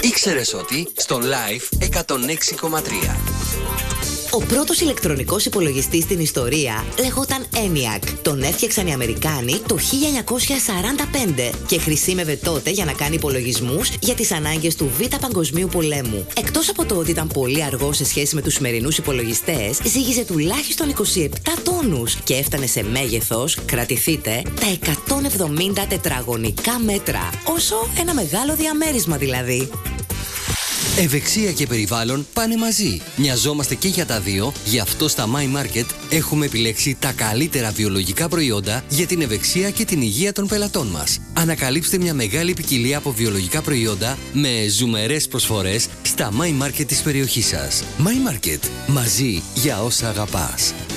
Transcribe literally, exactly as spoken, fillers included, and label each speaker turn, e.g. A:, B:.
A: Ήξερες ότι στο Live εκατόν έξι κόμμα τρία.
B: Ο πρώτος ηλεκτρονικός υπολογιστής στην ιστορία λεγόταν ENIAC. Τον έφτιαξαν οι Αμερικάνοι το χίλια εννιακόσια σαράντα πέντε και χρησίμευε τότε για να κάνει υπολογισμούς για τις ανάγκες του Β' Παγκοσμίου Πολέμου. Εκτός από το ότι ήταν πολύ αργό σε σχέση με τους σημερινούς υπολογιστές, ζύγιζε τουλάχιστον είκοσι επτά τόνους και έφτανε σε μέγεθος, κρατηθείτε, τα εκατόν εβδομήντα τετραγωνικά μέτρα. Όσο ένα μεγάλο διαμέρισμα δηλαδή.
A: Ευεξία και περιβάλλον πάνε μαζί. Μοιαζόμαστε και για τα δύο, γι' αυτό στα My Market έχουμε επιλέξει τα καλύτερα βιολογικά προϊόντα για την ευεξία και την υγεία των πελατών μας. Ανακαλύψτε μια μεγάλη ποικιλία από βιολογικά προϊόντα με ζουμερές προσφορές στα My Market της περιοχής σας. My Market. Μαζί για όσα αγαπάς.